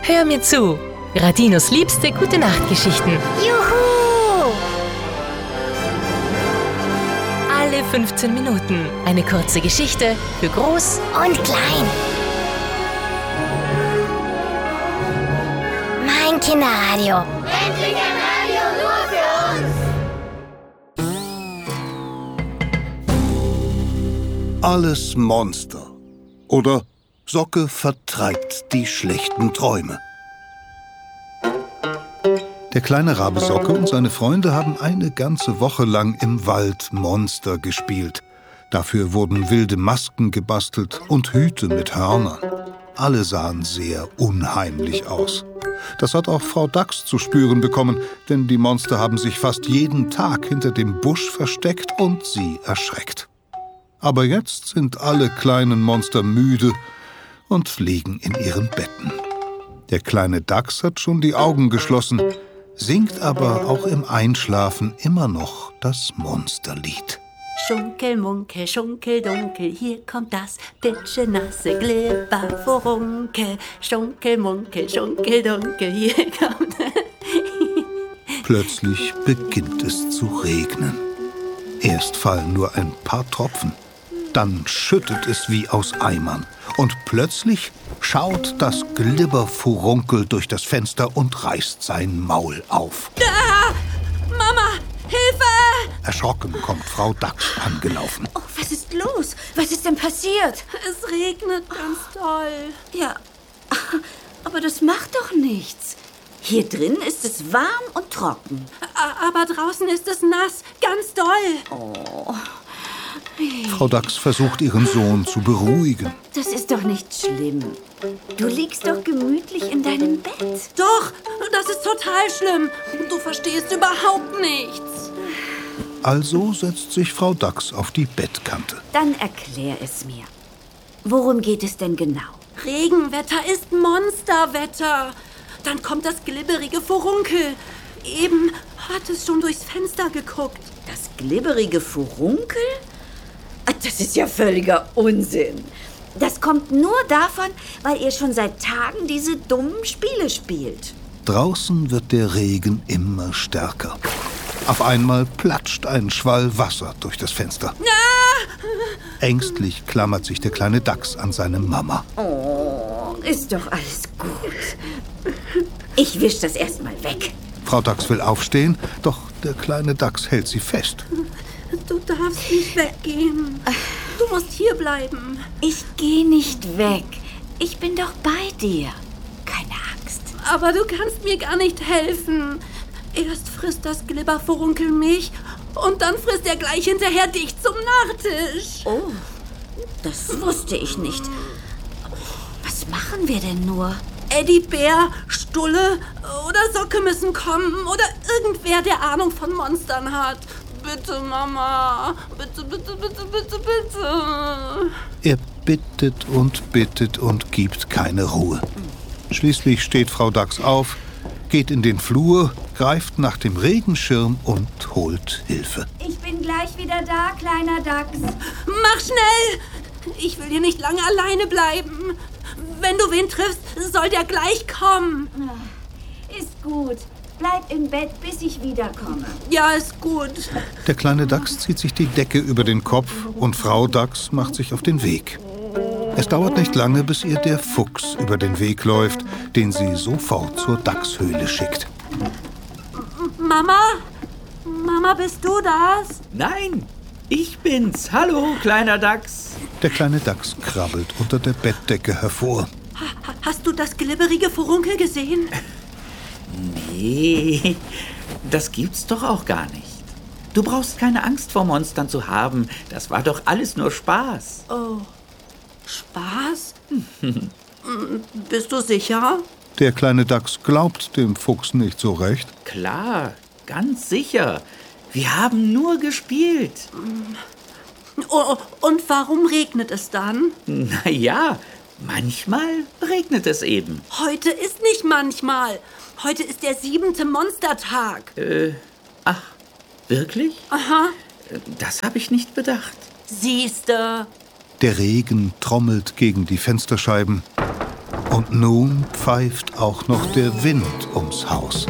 Hör mir zu. Radinos liebste Gute-Nacht-Geschichten. Juhu! Alle 15 Minuten eine kurze Geschichte für Groß Und klein. Mein Kinderradio. Endlich ein Radio nur für uns. Alles Monster. Oder Socke vertreibt die schlechten Träume. Der kleine Rabe Socke und seine Freunde haben eine ganze Woche lang im Wald Monster gespielt. Dafür wurden wilde Masken gebastelt und Hüte mit Hörnern. Alle sahen sehr unheimlich aus. Das hat auch Frau Dachs zu spüren bekommen, denn die Monster haben sich fast jeden Tag hinter dem Busch versteckt und sie erschreckt. Aber jetzt sind alle kleinen Monster müde und liegen in ihren Betten. Der kleine Dachs hat schon die Augen geschlossen, singt aber auch im Einschlafen immer noch das Monsterlied. Schunkel, munkel, schunkel, dunkel, hier kommt das pitschenasse Glibberfurunkel. Schunkel, munkel, schunkel, dunkel, hier kommt... Plötzlich beginnt es zu regnen. Erst fallen nur ein paar Tropfen, dann schüttet es wie aus Eimern. Und plötzlich schaut das Glibberfurunkel durch das Fenster und reißt sein Maul auf. Ah! Mama, Hilfe! Erschrocken kommt Frau Dachs angelaufen. Oh, was ist los? Was ist denn passiert? Es regnet ganz doll. Ja, aber das macht doch nichts. Hier drin ist es warm und trocken. Aber draußen ist es nass, ganz doll. Oh, Frau Dachs versucht, ihren Sohn zu beruhigen. das ist doch nicht schlimm. Du liegst doch gemütlich in deinem Bett. Doch, das ist total schlimm. Du verstehst überhaupt nichts. Also setzt sich Frau Dachs auf die Bettkante. Dann erklär es mir. Worum geht es denn genau? Regenwetter ist Monsterwetter. Dann kommt das glibberige Furunkel. Eben hat es schon durchs Fenster geguckt. Das glibberige Furunkel? Das ist ja völliger Unsinn. Das kommt nur davon, weil ihr schon seit Tagen diese dummen Spiele spielt. Draußen wird der Regen immer stärker. Auf einmal platscht ein Schwall Wasser durch das Fenster. Ängstlich klammert sich der kleine Dachs an seine Mama. Oh, ist doch alles gut. Ich wisch das erstmal weg. Frau Dachs will aufstehen, doch der kleine Dachs hält sie fest. Du darfst nicht weggehen. Du musst hier bleiben. Ich geh nicht weg. Ich bin doch bei dir. Keine Angst. Aber du kannst mir gar nicht helfen. Erst frisst das Glibberfurunkel mich und dann frisst er gleich hinterher dich zum Nachtisch. Oh, das wusste ich nicht. Was machen wir denn nur? Eddie Bär, Stulle oder Socke müssen kommen oder irgendwer, der Ahnung von Monstern hat. Bitte, Mama. Bitte, bitte, bitte, bitte, bitte. Er bittet und gibt keine Ruhe. Schließlich steht Frau Dachs auf, geht in den Flur, greift nach dem Regenschirm und holt Hilfe. Ich bin gleich wieder da, kleiner Dachs. Mach schnell! Ich will hier nicht lange alleine bleiben. Wenn du wen triffst, soll der gleich kommen. Ist gut. Bleib im Bett, bis ich wiederkomme. Ja, ist gut. Der kleine Dachs zieht sich die Decke über den Kopf und Frau Dachs macht sich auf den Weg. Es dauert nicht lange, bis ihr der Fuchs über den Weg läuft, den sie sofort zur Dachshöhle schickt. Mama? Mama, bist du das? Nein, ich bin's. Hallo, kleiner Dachs. Der kleine Dachs krabbelt unter der Bettdecke hervor. Hast du das glibberige Furunkel gesehen? Nee, das gibt's doch auch gar nicht. Du brauchst keine Angst vor Monstern zu haben. Das war doch alles nur Spaß. Oh, Spaß? Bist du sicher? Der kleine Dachs glaubt dem Fuchs nicht so recht. Klar, ganz sicher. Wir haben nur gespielt. Oh, und warum regnet es dann? Na ja, manchmal regnet es eben. Heute ist nicht manchmal. Heute ist der 7. Monstertag. Ach, wirklich? Aha. Das habe ich nicht bedacht. Siehste. Der Regen trommelt gegen die Fensterscheiben. Und nun pfeift auch noch der Wind ums Haus.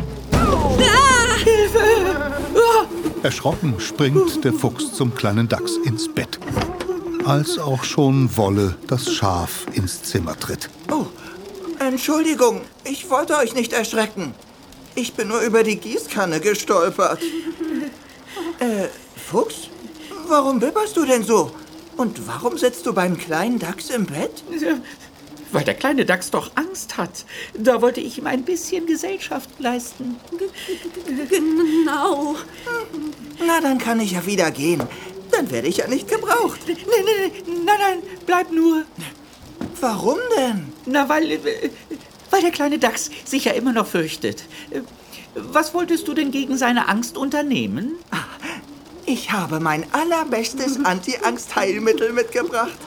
Erschrocken springt der Fuchs zum kleinen Dachs ins Bett, als auch schon Wolle, das Schaf, ins Zimmer tritt. Oh, Entschuldigung, ich wollte euch nicht erschrecken. Ich bin nur über die Gießkanne gestolpert. Fuchs, warum bibberst du denn so? Und warum sitzt du beim kleinen Dachs im Bett? Weil der kleine Dachs doch Angst hat. Da wollte ich ihm ein bisschen Gesellschaft leisten. Genau. Na, dann kann ich ja wieder gehen. Dann werde ich ja nicht gebraucht. Nein, bleib nur. Warum denn? Na, weil der kleine Dachs sich ja immer noch fürchtet. Was wolltest du denn gegen seine Angst unternehmen? Ich habe mein allerbestes Anti-Angst-Heilmittel mitgebracht.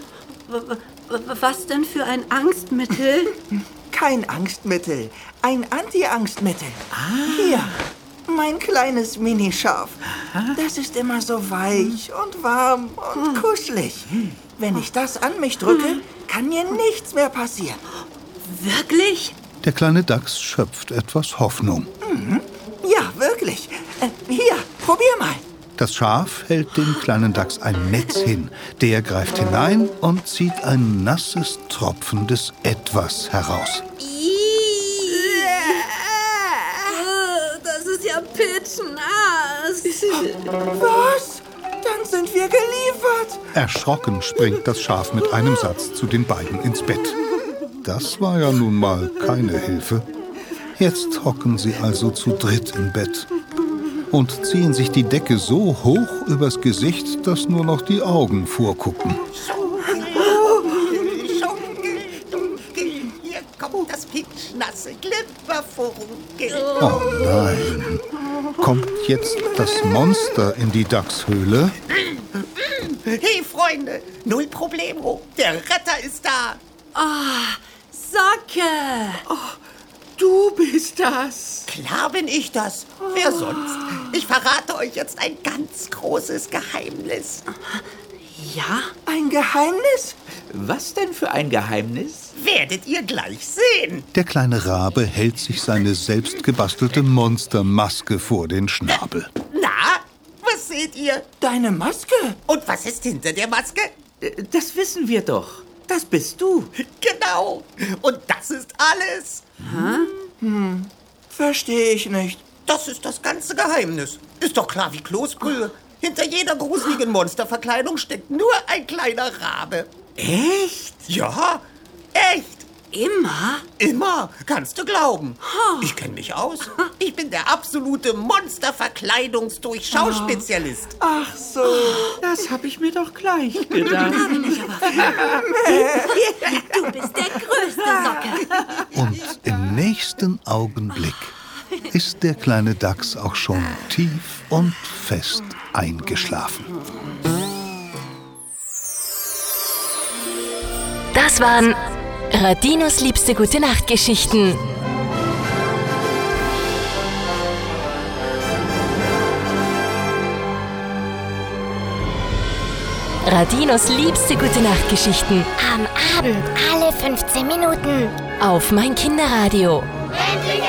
Was denn für ein Angstmittel? Kein Angstmittel, ein Anti-Angstmittel. Hier, mein kleines Minischaf. Das ist immer so weich und warm und kuschelig. Wenn ich das an mich drücke, kann mir nichts mehr passieren. Wirklich? Der kleine Dachs schöpft etwas Hoffnung. Ja, wirklich. Hier, probier mal. Das Schaf hält dem kleinen Dachs ein Netz hin. Der greift hinein und zieht ein nasses, tropfendes Etwas heraus. Das ist ja pitschnass. Was? Dann sind wir geliefert. Erschrocken springt das Schaf mit einem Satz zu den beiden ins Bett. Das war ja nun mal keine Hilfe. Jetzt hocken sie also zu dritt im Bett und ziehen sich die Decke so hoch übers Gesicht, dass nur noch die Augen vorgucken. Hier kommt das pitschnasse Glibberfurunkel. Oh nein. Kommt jetzt das Monster in die Dachshöhle? Hey, Freunde, null Problemo. Der Retter ist da. Socke! Du bist das. Klar bin ich das. Wer sonst? Ich verrate euch jetzt ein ganz großes Geheimnis. Ja? Ein Geheimnis? Was denn für ein Geheimnis? Werdet ihr gleich sehen. Der kleine Rabe hält sich seine selbst gebastelte Monstermaske vor den Schnabel. Na, was seht ihr? Deine Maske? Und was ist hinter der Maske? Das wissen wir doch. Das bist du. Genau. Und das ist alles. Verstehe ich nicht. Das ist das ganze Geheimnis. Ist doch klar wie Kloßbrühe. Hinter jeder gruseligen Monsterverkleidung steckt nur ein kleiner Rabe. Echt? Ja, echt. Immer? Immer, kannst du glauben. Ich kenne mich aus. Ich bin der absolute Monsterverkleidungsdurchschauspezialist. Ach so. Das habe ich mir doch gleich gedacht. Du bist der größte Socke. Und im nächsten Augenblick ist der kleine Dachs auch schon tief und fest eingeschlafen. Das waren Radinos liebste Gute-Nacht-Geschichten. Radinos liebste Gute-Nacht-Geschichten. Am Abend alle 15 Minuten. Auf mein Kinderradio. Endlich